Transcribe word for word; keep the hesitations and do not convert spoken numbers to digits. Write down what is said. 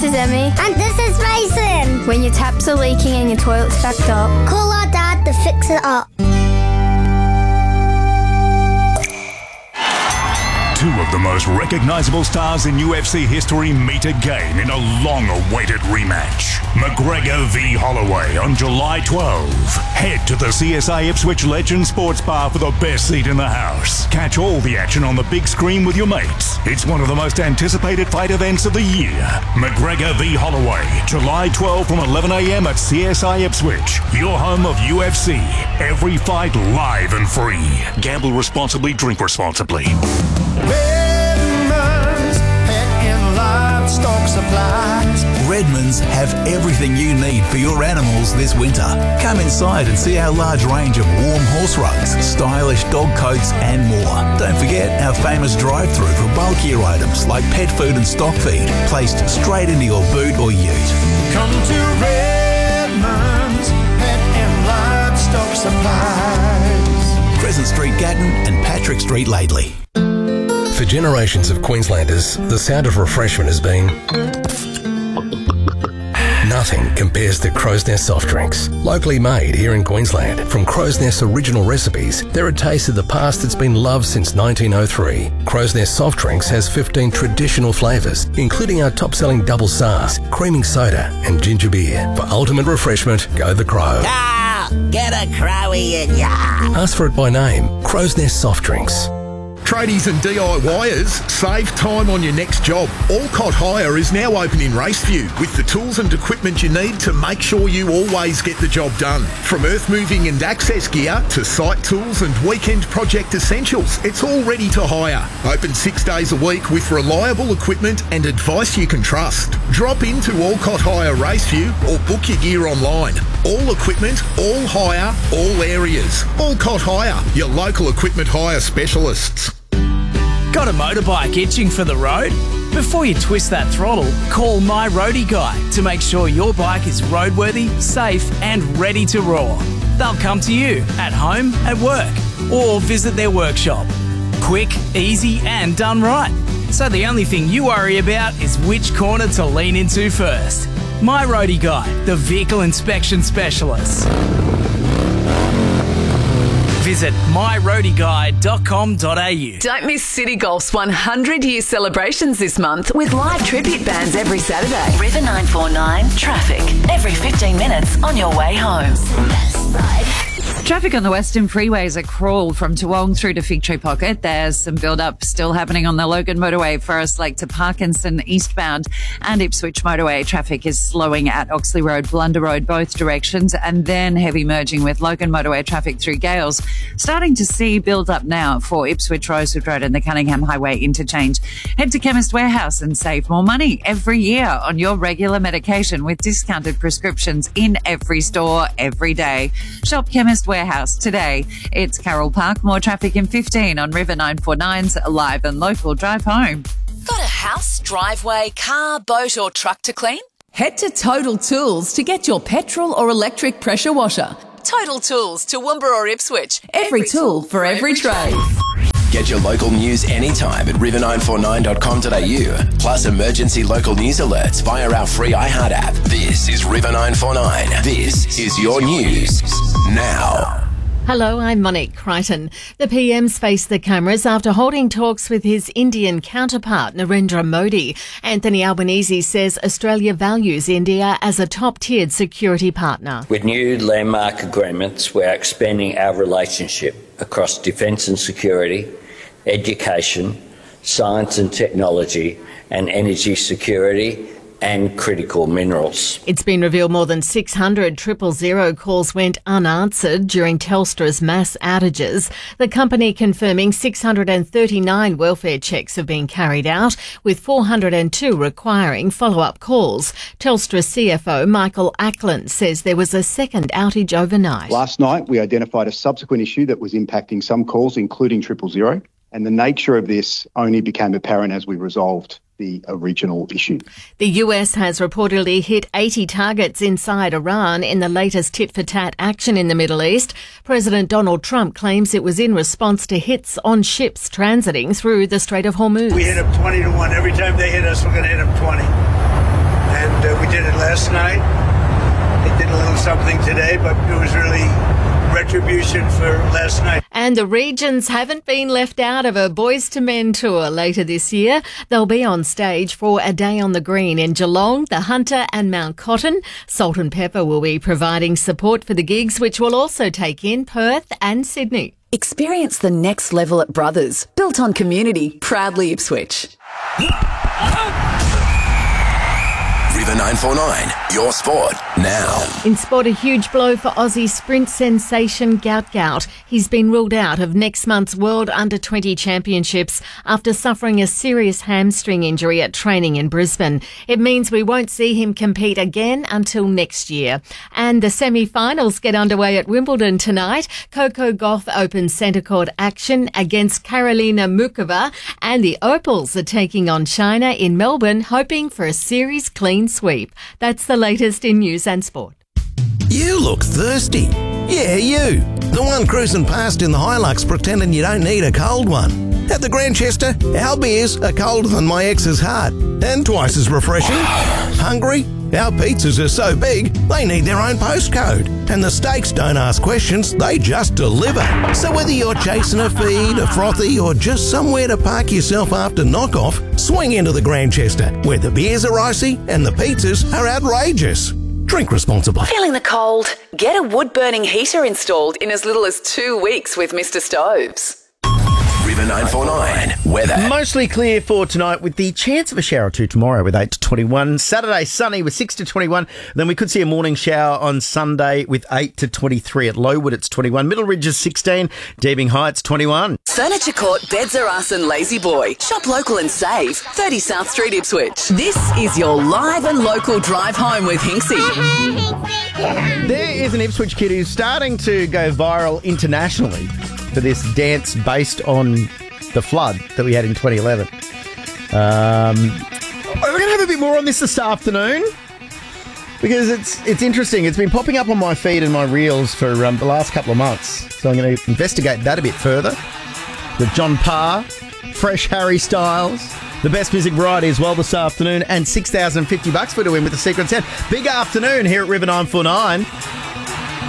this is Emmy. And this is Mason. When your taps are leaking and your toilet's backed up, call our dad to fix it up. Two of the most recognisable stars in U F C history meet again in a long-awaited rematch. McGregor v Holloway on July twelfth. Head to the C S I Ipswich Legends Sports Bar for the best seat in the house. Catch all the action on the big screen with your mates. It's one of the most anticipated fight events of the year. McGregor v Holloway, July twelfth from eleven a m at C S I Ipswich. Your home of U F C. Every fight live and free. Gamble responsibly, drink responsibly. Redmond's Pet and Livestock Supplies. Redmond's have everything you need for your animals this winter. Come inside and see our large range of warm horse rugs, stylish dog coats and more. Don't forget our famous drive-through for bulkier items like pet food and stock feed, placed straight into your boot or ute. Come to Redmond's Pet and Livestock Supplies. Crescent Street, Gatton and Patrick Street, Laidley. For generations of Queenslanders, the sound of refreshment has been... Nothing compares to Crow's Nest soft drinks. Locally made here in Queensland. From Crow's Nest's original recipes, they're a taste of the past that's been loved since nineteen oh three. Crow's Nest soft drinks has fifteen traditional flavours, including our top-selling double S A Rs, creaming soda and ginger beer. For ultimate refreshment, go the Crow. Ah, get a Crowie in ya. Ask for it by name. Crow's Nest soft drinks. Tradies and DIYers, save time on your next job. Alcott Hire is now open in Raceview with the tools and equipment you need to make sure you always get the job done. From earth moving and access gear to site tools and weekend project essentials, it's all ready to hire. Open six days a week with reliable equipment and advice you can trust. Drop into Alcott Hire Raceview or book your gear online. All equipment, all hire, all areas. Alcott Hire, your local equipment hire specialists. Got a motorbike itching for the road? Before you twist that throttle, call My Roadie Guy to make sure your bike is roadworthy, safe and ready to roar. They'll come to you at home, at work or visit their workshop. Quick, easy and done right. So the only thing you worry about is which corner to lean into first. My Roadie Guy, the vehicle inspection specialist. Visit my roadie guy dot com dot a u. Don't miss City Golf's one hundred year celebrations this month with live tribute bands every Saturday. River nine four nine traffic. Every fifteen minutes on your way home. Traffic on the Western Freeways a crawl from Toowong through to Fig Tree Pocket. There's some build-up still happening on the Logan Motorway, Forest Lake to Parkinson eastbound, and Ipswich Motorway. Traffic is slowing at Oxley Road, Blunder Road, both directions, and then heavy merging with Logan Motorway traffic through Gales. Starting to see build-up now for Ipswich Rosewood Road and the Cunningham Highway interchange. Head to Chemist Warehouse and save more money every year on your regular medication with discounted prescriptions in every store every day. Shop Chemist Warehouse today. It's Carroll Park. More traffic in fifteen on River nine four nine's live and local drive home. Got a house, driveway, car, boat or truck to clean? Head to Total Tools to get your petrol or electric pressure washer. Total Tools, Toowoomba or Ipswich. Every tool for every trade. Get your local news anytime at river nine four nine dot com dot a u. Plus emergency local news alerts via our free iHeart app. This is River nine four nine. This is your news now. Hello, I'm Monique Crichton. The P M's faced the cameras after holding talks with his Indian counterpart, Narendra Modi. Anthony Albanese says Australia values India as a top-tiered security partner. With new landmark agreements, we're expanding our relationship across defence and security, education, science and technology, and energy security and critical minerals. It's been revealed more than six hundred triple zero calls went unanswered during Telstra's mass outages. The company confirming six hundred thirty-nine welfare checks have been carried out, with four hundred two requiring follow-up calls. Telstra C F O Michael Ackland says there was a second outage overnight. Last night we identified a subsequent issue that was impacting some calls, including triple zero, and the nature of this only became apparent as we resolved the original issue. The U S has reportedly hit eighty targets inside Iran in the latest tit-for-tat action in the Middle East. President Donald Trump claims it was in response to hits on ships transiting through the Strait of Hormuz. We hit them twenty to one. Every time they hit us, we're going to hit them twenty. did it last night. They did a little something today, but it was really retribution for last night. And the Regions haven't been left out of a Boys to Men tour later this year. They'll be on stage for A Day on the Green in Geelong, the Hunter and Mount Cotton. Salt and Pepper will be providing support for the gigs, which will also take in Perth and Sydney. Experience the next level at Brothers, built on community, proudly Ipswich. River nine four nine, your sport now. In sport, a huge blow for Aussie sprint sensation Gout Gout. He's been ruled out of next month's World Under twenty Championships after suffering a serious hamstring injury at training in Brisbane. It means we won't see him compete again until next year. And the semi-finals get underway at Wimbledon tonight. Coco Gauff opens centre court action against Karolina Muchova, and the Opals are taking on China in Melbourne, hoping for a series clean sweep. That's the latest in news and sport. You look thirsty. Yeah, you. The one cruising past in the Hilux pretending you don't need a cold one. At the Grantchester, our beers are colder than my ex's heart and twice as refreshing. Hungry? Our pizzas are so big, they need their own postcode. And the steaks don't ask questions, they just deliver. So whether you're chasing a feed, a frothy, or just somewhere to park yourself after knockoff, swing into the Grantchester, where the beers are icy and the pizzas are outrageous. Drink responsibly. Feeling the cold? Get a wood-burning heater installed in as little as two weeks with Mister Stoves. River nine four nine, weather. Mostly clear for tonight with the chance of a shower or two tomorrow with eight to twenty-one. Saturday sunny with six to twenty-one. Then we could see a morning shower on Sunday with eight to twenty-three. At Lowood it's twenty-one. Middle Ridge is sixteen. Deebing Heights twenty-one. Furniture Court, Beds Are Us and Lazy Boy. Shop local and save. thirty South Street, Ipswich. This is your live and local drive home with Hinksy. There is an Ipswich kid who's starting to go viral internationally for this dance based on the flood that we had in twenty eleven. Um, we're going to have a bit more on this this afternoon because it's it's interesting. It's been popping up on my feed and my reels for um, the last couple of months. So I'm going to investigate that a bit further. With John Parr, Fresh Harry Styles, the best music variety as well this afternoon, and six thousand fifty bucks for to win with the Secret Sound. Big afternoon here at River nine four nine.